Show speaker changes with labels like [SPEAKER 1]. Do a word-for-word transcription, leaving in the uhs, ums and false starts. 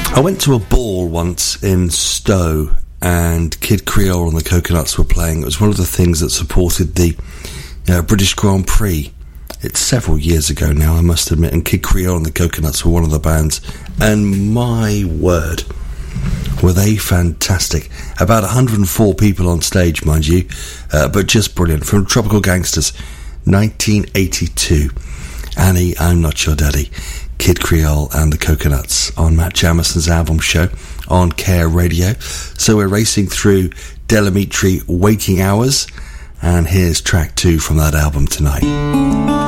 [SPEAKER 1] I went to a ball once in Stowe and Kid Creole and the Coconuts were playing. It was one of the things that supported the uh, British Grand Prix. It's several years ago now, I must admit, and Kid Creole and the Coconuts were one of the bands, and my word, were they fantastic. About one hundred four people on stage, mind you, uh, but just brilliant. From Tropical Gangsters, nineteen eighty-two. Annie, I'm Not Your Daddy. Kid Creole and the Coconuts on Matt Jamison's album show on Care Radio. So we're racing through Delamitri Waiting Hours, and here's track two from that album tonight.